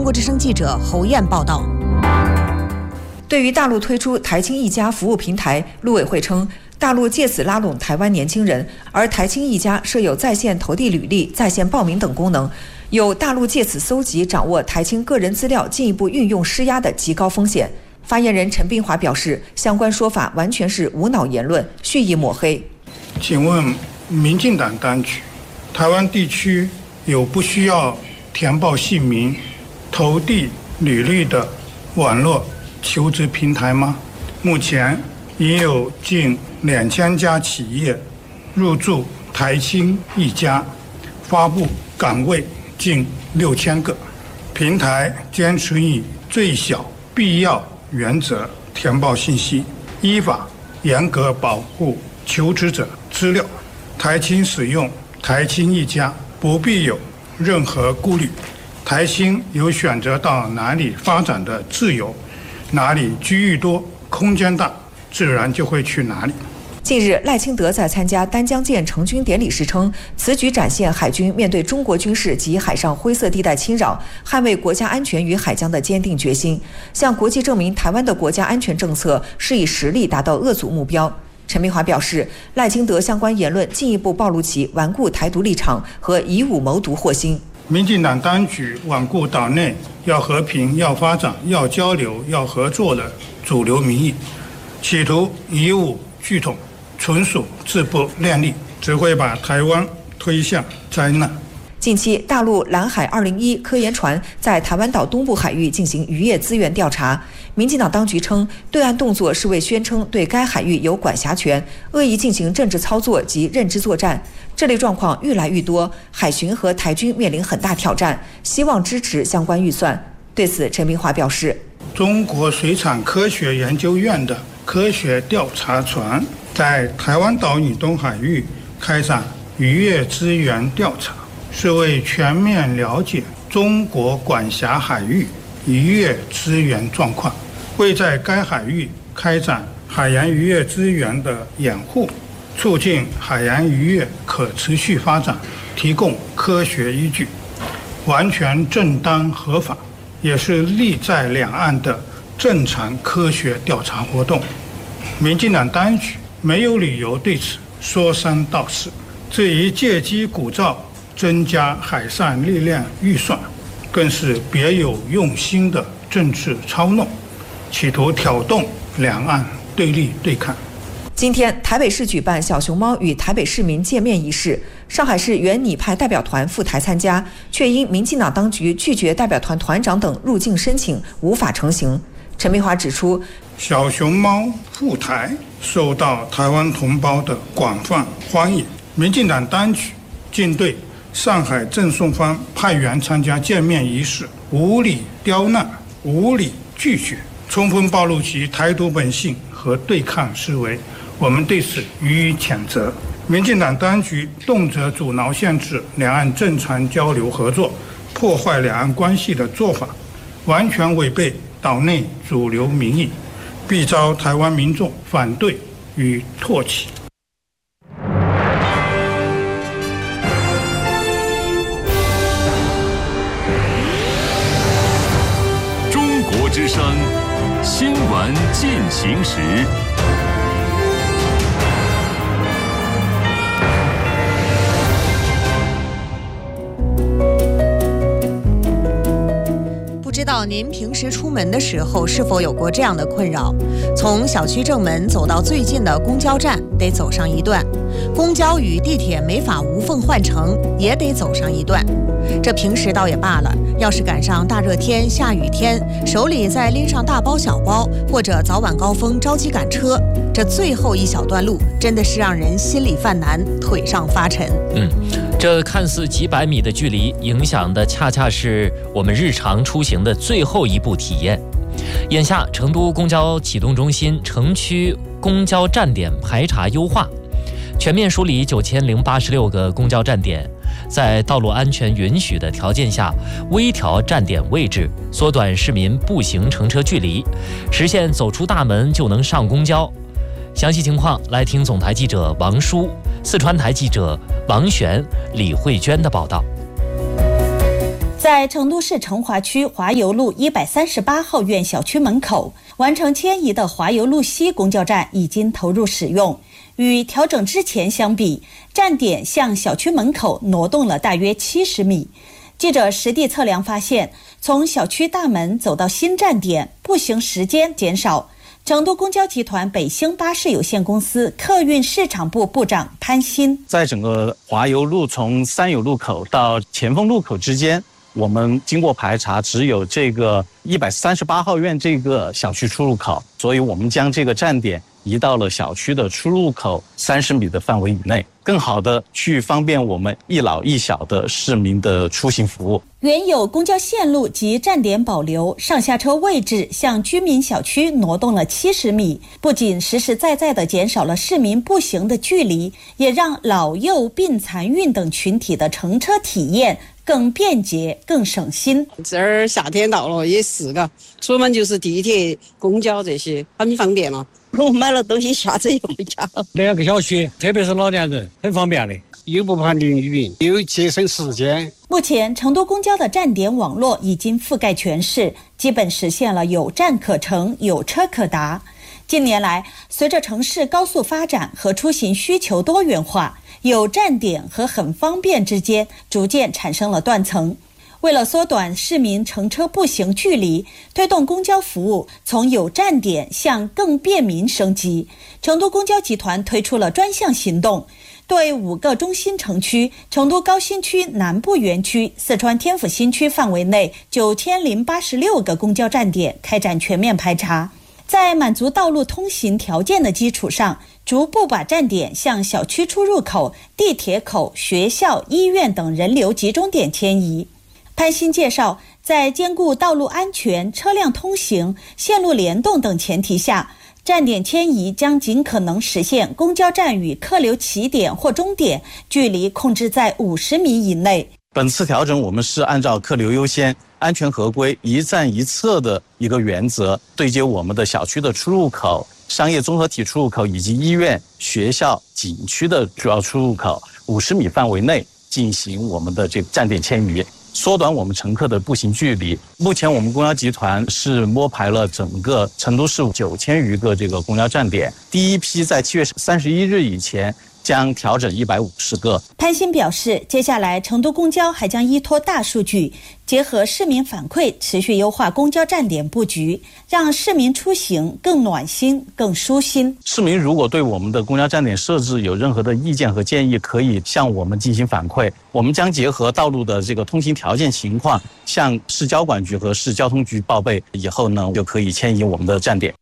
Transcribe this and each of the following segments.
国之声记者侯燕报道。 对于大陆推出台青一家服务平台，陆委会称，大陆借此拉拢台湾年轻人，而台青一家设有在线投递履历、在线报名等功能，有大陆借此搜集掌握台青个人资料进一步运用施压的极高风险。发言人陈斌华表示，相关说法完全是无脑言论，蓄意抹黑。 请问民进党当局，台湾地区有不需要填报姓名、投递履历的网络求职平台吗？目前已有近2000家企业入驻台青一家，发布岗位近6000个。平台坚持以最小必要原则填报信息，依法严格保护求职者资料。台青使用台青一家不必有任何顾虑，台青有选择到哪里发展的自由，哪里机遇多、空间大，自然就会去哪里。 近日，赖清德在参加丹江舰成军典礼时称，此举展现海军面对中国军事及海上灰色地带侵扰，捍卫国家安全与海疆的坚定决心，向国际证明台湾的国家安全政策是以实力达到遏阻目标。陈明华表示，赖清德相关言论进一步暴露其顽固台独立场和以武谋独祸心。 民进党当局罔顾岛内要和平、要发展、要交流、要合作的主流民意，企图以武拒统，纯属自不量力，只会把台湾推向灾难。 近期，大陆蓝海201科研船在台湾岛东部海域进行渔业资源调查。民进党当局称，对岸动作是为宣称对该海域有管辖权，恶意进行政治操作及认知作战。这类状况愈来愈多，海巡和台军面临很大挑战，希望支持相关预算。对此，陈明华表示， 中国水产科学研究院的科学调查船在台湾岛以东海域开展渔业资源调查，是为全面了解中国管辖海域渔业资源状况，为在该海域开展海洋渔业资源的掩护，促进海洋渔业可持续发展提供科学依据，完全正当合法，也是利在两岸的正常科学调查活动。民进党当局没有理由对此说三道四。至于借机鼓噪增加海上力量预算，更是别有用心的政治操弄，企图挑动两岸对立对抗。 今天，台北市举办小熊猫与台北市民见面仪式，上海市原拟派代表团赴台参加，却因民进党当局拒绝代表团团长等入境申请，无法成行。陈明华指出， 小熊猫赴台受到台湾同胞的广泛欢迎，民进党当局竟对上海赠送方派员参加见面仪式无理刁难、无理拒绝，充分暴露其台独本性和对抗思维，我们对此予以谴责。民进党当局动辄阻挠限制两岸正常交流合作，破坏两岸关系的做法，完全违背岛内主流民意，必遭台湾民众反对与唾弃。 中国之声新闻进行时。 不知道您平时出门的时候是否有过这样的困扰？从小区正门走到最近的公交站得走上一段，公交与地铁没法无缝换乘，也得走上一段。这平时倒也罢了，要是赶上大热天、下雨天，手里再拎上大包小包，或者早晚高峰着急赶车，这最后一小段路真的是让人心里犯难，腿上发沉。 这看似几百米的距离，影响的恰恰是我们日常出行的最后一步体验。眼下，成都公交启动中心城区公交站点排查优化，全面梳理9086个公交站点，在道路安全允许的条件下，微调站点位置，缩短市民步行乘车距离，实现走出大门就能上公交。详细情况来听总台记者王舒、四川台记者王璇、李慧娟的报道。 在成都市成华区华油路138号院小区门口完成迁移的华油路西公交站已经投入使用。与调整之前相比，站点向小区门口挪动了大约70米。记者实地测量发现，从小区大门走到新站点，步行时间减少。成都公交集团北星巴士有限公司客运市场部部长潘鑫， 在整个华油路从三友路口到前锋路口之间，我们经过排查，只有这个138号院这个小区出入口，所以我们将这个站点移到了小区的出入口30米的范围以内，更好的去方便我们一老一小的市民的出行服务。 原有公交线路及站点保留，上下车位置向居民小区挪动了70米，不仅实实在在地减少了市民步行的距离，也让老幼病残孕等群体的乘车体验更便捷、更省心。 这儿夏天到了也是嘎，出门就是地铁、公交这些，很方便了。我买了东西下车就回家。 2个小区，特别是老年人，很方便的，又不怕淋雨，又节省时间。 目前，成都公交的站点网络已经覆盖全市，基本实现了有站可乘、有车可达。近年来，随着城市高速发展和出行需求多元化，有站点和很方便之间逐渐产生了断层。为了缩短市民乘车步行距离，推动公交服务从有站点向更便民升级，成都公交集团推出了专项行动，对5个中心城区、成都高新区南部园区、四川天府新区范围内9086个公交站点开展全面排查，在满足道路通行条件的基础上，逐步把站点向小区出入口、地铁口、学校、医院等人流集中点迁移。潘鑫介绍，在兼顾道路安全、车辆通行、线路联动等前提下，站点迁移将尽可能实现公交站与客流起点或终点距离控制在50米以内。 本次调整我们是按照客流优先、安全合规、一站一策的一个原则，对接我们的小区的出入口、商业综合体出入口以及医院、学校、景区的主要出入口50米范围内进行我们的这个站点迁移，缩短我们乘客的步行距离。目前我们公交集团是摸排了整个成都市9000余个这个公交站点，第一批在7月31日以前将调整150个。 潘鑫表示，接下来成都公交还将依托大数据，结合市民反馈，持续优化公交站点布局，让市民出行更暖心、更舒心。 市民如果对我们的公交站点设置有任何的意见和建议，可以向我们进行反馈，我们将结合道路的这个通行条件情况，向市交管局和市交通局报备，以后呢就可以迁移我们的站点。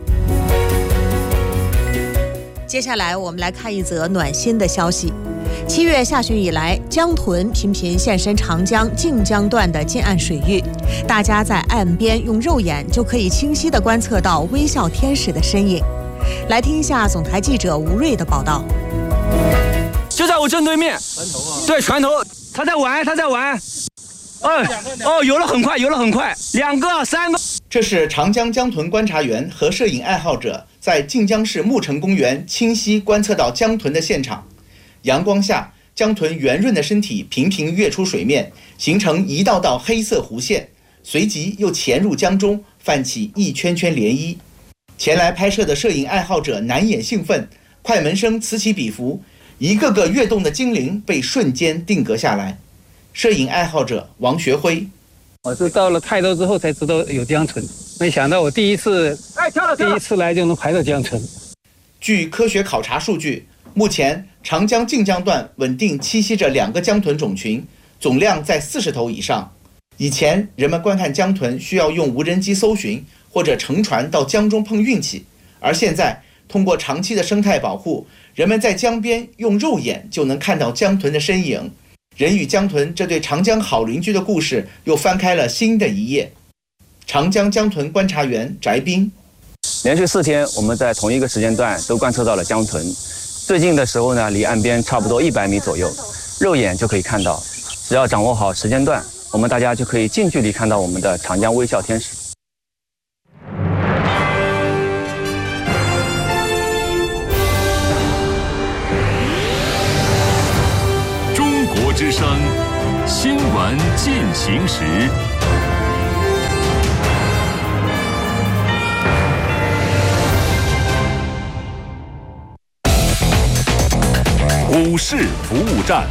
接下来我们来看一则暖心的消息。7月下旬以来，江豚频频现身长江、靖江段的近岸水域，大家在岸边用肉眼就可以清晰地观测到微笑天使的身影。来听一下总台记者吴瑞的报道。 就在我正对面，对，船头，他在玩。游了很快，2个、3个。 这是长江江豚观察员和摄影爱好者在靖江市牧城公园清晰观测到江豚的现场。阳光下，江豚圆润的身体频频跃出水面，形成一道道黑色弧线，随即又潜入江中，泛起一圈圈涟漪。前来拍摄的摄影爱好者难掩兴奋，快门声此起彼伏，一个个跃动的精灵被瞬间定格下来。摄影爱好者王学辉， 我是到了泰州之后才知道有江豚，没想到我第一次来就能拍到江豚。 据科学考察数据，目前长江靖江段稳定栖息着2个江豚种群，总量在40头以上。以前人们观看江豚需要用无人机搜寻或者乘船到江中碰运气，而现在通过长期的生态保护，人们在江边用肉眼就能看到江豚的身影。人与江豚这对长江好邻居的故事又翻开了新的一页。长江江豚观察员翟斌， 连续4天，我们在同一个时间段都观测到了江豚。最近的时候呢，离岸边差不多100米左右，肉眼就可以看到。只要掌握好时间段，我们大家就可以近距离看到我们的长江微笑天使。 中国之声， 新闻进行时。股市服务站，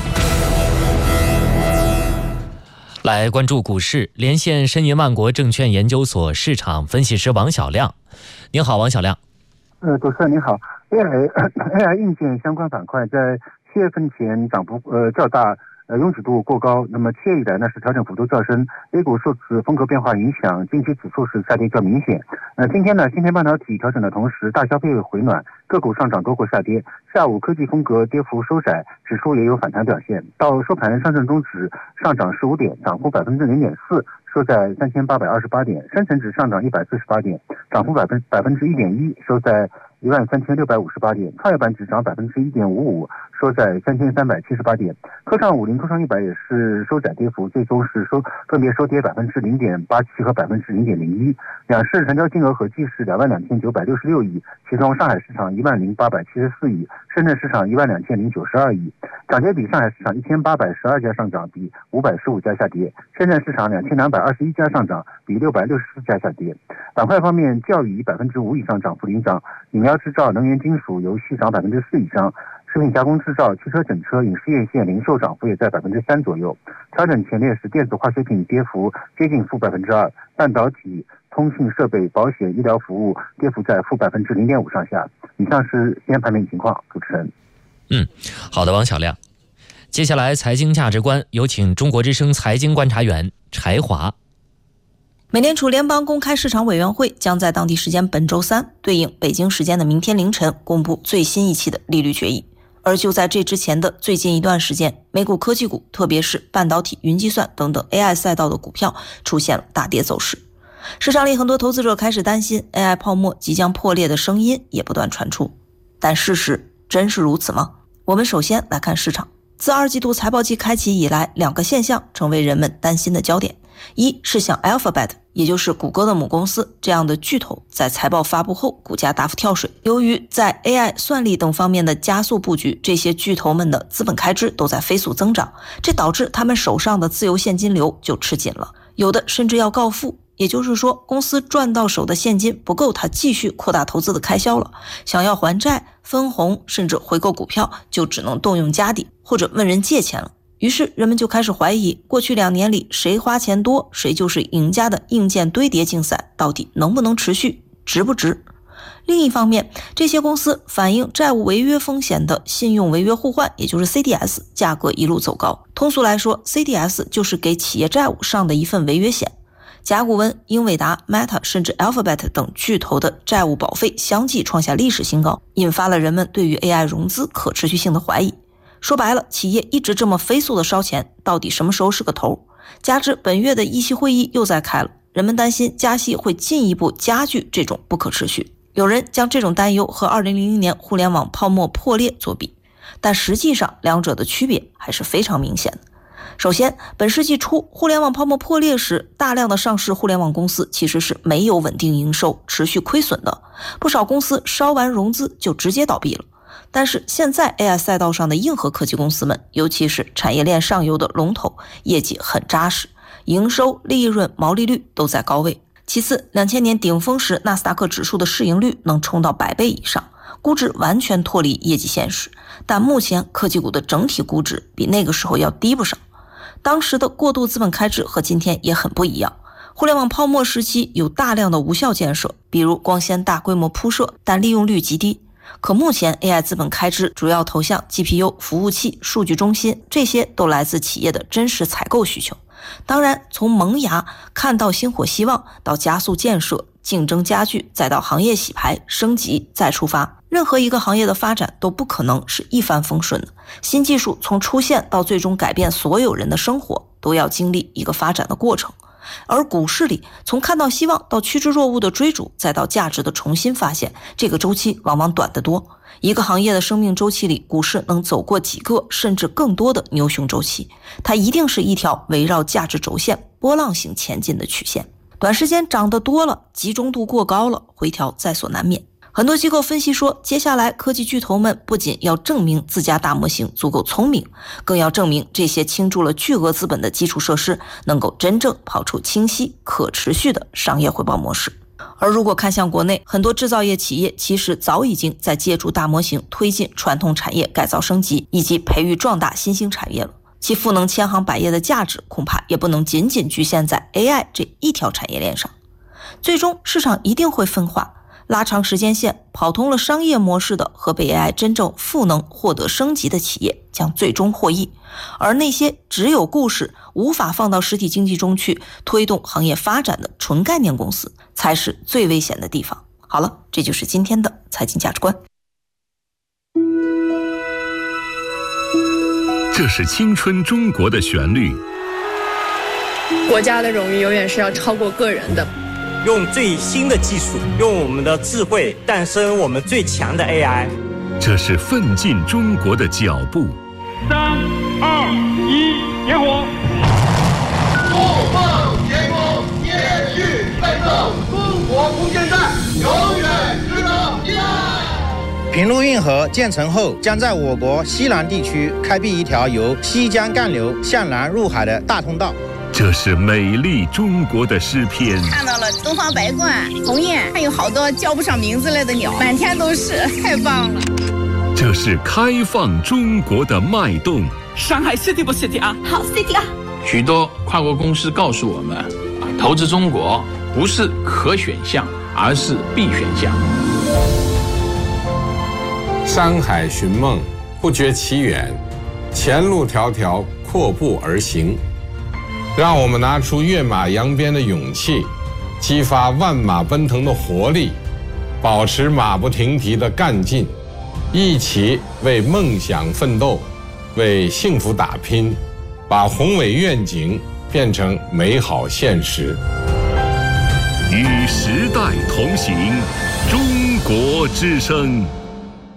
来关注股市，连线申银万国证券研究所市场分析师王小亮。您好，王小亮。 主持人您好。AI 硬件相关板块在7月份前涨幅较大，拥挤度过高。那么7月以来呢是调整幅度较深 ，A 股受此风格变化影响，近期指数是下跌较明显。今天呢，芯片半导体调整的同时，大消费回暖，个股上涨多过下跌。下午科技风格跌幅收窄，指数也有反弹表现。到收盘，上证综指上涨15点，涨幅0.4%，收在3828点；深成指上涨148点，涨幅1.1%，收在13658点；创业板指涨1.55%，收在3378点。科创50、科创100也是收窄跌幅，最终是分别收跌0.87%和0.01%。两市成交金额合计是22966亿，其中上海市场10874亿，深圳市场12092亿。涨跌比，上海市场1812家上涨，比515家下跌；深圳市场2221家上涨，比664家下跌。板块方面，教育以5%以上涨幅领涨，饮料制造、能源金属、游戏涨4%以上，食品加工制造、汽车整车、影视院线零售涨幅也在3%左右。调整前列是电子化学品跌幅接近-2%，半导体、通信设备、保险、医疗服务跌幅在-0.5%上下。以上是今天盘面情况，主持人。 好的，王小亮。接下来财经价值观，有请中国之声财经观察员柴华。 美联储联邦公开市场委员会将在当地时间本周3，对应北京时间的明天凌晨公布最新一期的利率决议。而就在这之前的最近一段时间，美股科技股，特别是半导体、云计算等等 AI 赛道的股票出现了大跌走势。市场里很多投资者开始担心 AI 泡沫即将破裂的声音也不断传出，但事实真是如此吗？我们首先来看市场。自2季度财报季开启以来，2个现象成为人们担心的焦点。一是像 Alphabet， 也就是谷歌的母公司这样的巨头，在财报发布后股价大幅跳水。由于在 AI 算力等方面的加速布局，这些巨头们的资本开支都在飞速增长，这导致他们手上的自由现金流就吃紧了，有的甚至要告负。也就是说，公司赚到手的现金不够他继续扩大投资的开销了，想要还债、分红甚至回购股票，就只能动用家底或者问人借钱了。于是人们就开始怀疑，过去2年里谁花钱多谁就是赢家的硬件堆叠竞赛到底能不能持续，值不值。另一方面，这些公司反映债务违约风险的信用违约互换，也就是 CDS 价格一路走高。通俗来说， CDS 就是给企业债务上的一份违约险。甲骨文、英伟达、Meta 甚至 Alphabet 等巨头的债务保费相继创下历史新高，引发了人们对于 AI 融资可持续性的怀疑。说白了，企业一直这么飞速的烧钱，到底什么时候是个头？加之本月的议息会议又在开了，人们担心加息会进一步加剧这种不可持续。有人将这种担忧和2000年互联网泡沫破裂作比，但实际上两者的区别还是非常明显的。首先，本世纪初互联网泡沫破裂时，大量的上市互联网公司其实是没有稳定营收、持续亏损的，不少公司烧完融资就直接倒闭了。但是现在 AI 赛道上的硬核科技公司们，尤其是产业链上游的龙头，业绩很扎实，营收、利润、毛利率都在高位。其次，2000年顶峰时纳斯达克指数的市盈率能冲到100倍以上，估值完全脱离业绩现实，但目前科技股的整体估值比那个时候要低不少。当时的过度资本开支和今天也很不一样。互联网泡沫时期有大量的无效建设，比如光纤大规模铺设，但利用率极低。可目前 AI 资本开支主要投向 GPU、服务器、数据中心，这些都来自企业的真实采购需求。当然，从萌芽看到星火希望，到加速建设、竞争加剧，再到行业洗牌、升级再出发，任何一个行业的发展都不可能是一帆风顺的。新技术从出现到最终改变所有人的生活，都要经历一个发展的过程。而股市里，从看到希望到趋之若鹜的追逐，再到价值的重新发现，这个周期往往短得多。一个行业的生命周期里，股市能走过几个甚至更多的牛熊周期，它一定是一条围绕价值轴线波浪形前进的曲线。短时间涨得多了，集中度过高了，回调在所难免。 很多机构分析说，接下来科技巨头们不仅要证明自家大模型足够聪明，更要证明这些倾注了巨额资本的基础设施能够真正跑出清晰、可持续的商业回报模式。而如果看向国内，很多制造业企业其实早已经在借助大模型推进传统产业改造升级，以及培育壮大新兴产业了。其赋能千行百业的价值，恐怕也不能仅仅局限在 AI 这一条产业链上。最终市场一定会分化，拉长时间线，跑通了商业模式的和被 AI 真正赋能获得升级的企业将最终获益，而那些只有故事无法放到实体经济中去推动行业发展的纯概念公司才是最危险的地方。好了，这就是今天的财经价值观。 这是青春中国的旋律。 国家的荣誉永远是要超过个人的。 用最新的技术，用我们的智慧诞生我们最强的 AI。 这是奋进中国的脚步。 3、2、1，点火！ 不放前功，延续奋斗，中国空间站永远值得依赖。 平陆运河建成后，将在我国西南地区开辟一条由西江干流向南入海的大通道。 这是美丽中国的诗篇。 看到了东方白鹳、鸿雁，还有好多叫不上名字来的鸟，满天都是，太棒了。 这是开放中国的脉动。 上海 City 不 City 啊？ 好 City 啊！ 许多跨国公司告诉我们，投资中国不是可选项，而是必选项。 山海寻梦，不觉其远；前路迢迢，阔步而行。让我们拿出跃马扬鞭的勇气，激发万马奔腾的活力，保持马不停蹄的干劲，一起为梦想奋斗，为幸福打拼，把宏伟愿景变成美好现实。 与时代同行，中国之声。